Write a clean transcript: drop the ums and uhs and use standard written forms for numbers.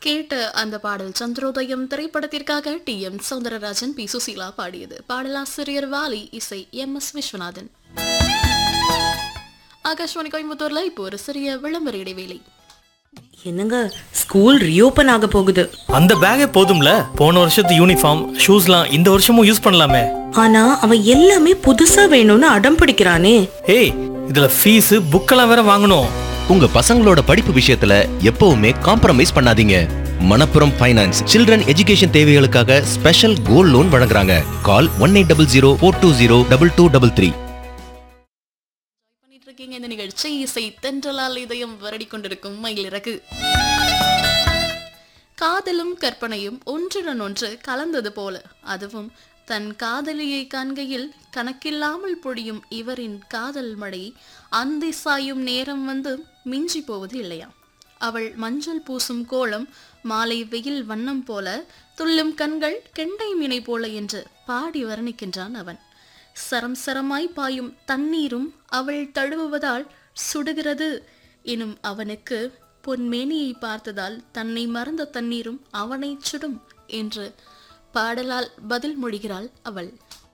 கேட்ட அந்த பாடல் சந்திரோதயம் திரைப்படத்திற்காக டி.எம். சௌந்தரராஜன், பி. சுசீலா பாடியது. பாடலாசிரியர் வாலி, இசை எம்.எஸ். விஸ்வநாதன். ஆகாஷ்வாணி கோயம்புத்தூர்ல இப்போ ஒரு சிறிய விளம்பர இடைவேளை. என்னங்க, ஸ்கூல் ரீஓபன் ஆக போகுது. அந்த பேக்கே போதும்ல, போன வருஷத்து யூனிஃபார்ம் ஷூஸ்லாம் இந்த வருஷமும் யூஸ் பண்ணலாமே. ஆனா அவன் எல்லாமே புதுசா வேணும்னு அடம் பிடிக்கிறானே. ஏய், இதுல ஃபீஸ் புக்கெல்லாம் வேற வாங்கணும். உங்க பசங்களோட படிப்பு விஷயத்துல எப்பவுமே காம்ப்ரமைஸ் பண்ணாதீங்க. மணப்புரம் ஃபைனான்ஸ் சில்ட்ரன் எஜுகேஷன் தேவைகளுக்காக ஸ்பெஷல் கோல்ட் லோன் வழங்குறாங்க. கால் 1800 420 2233. இருக்கீங்க இந்த நிகழ்ச்சி இசை தென்றலால் இதயம் வருடி கொண்டிருக்கும் மயிலிறகு. காதலும் கற்பனையும் ஒன்றுடன் ஒன்று கலந்தது போல, அதுவும் தன் காதலியை காண்கையில் கணக்கில்லாமல் பொழியும் இவரின் காதல் மழை அந்தி சாயும் நேரம் வந்து மிஞ்சி போவது இல்லையா? அவள் மஞ்சள் பூசும் கோலம் மாலை வெயில் வண்ணம் போல, துள்ளும் கண்கள் கெண்டை மீனை போல என்று பாடி வர்ணிக்கின்றான் அவன். சரம் சரமாய் பாயும் தண்ணீரும் அவள் தழுவுவதால் சுடுகிறது எனும் அவனுக்கு, பொன்மேனியை பார்த்ததால் தன்னை மறந்த தண்ணீரும் அவனை சுடும் என்று பாடலால் பதில் மொழிகிறாள் அவள்.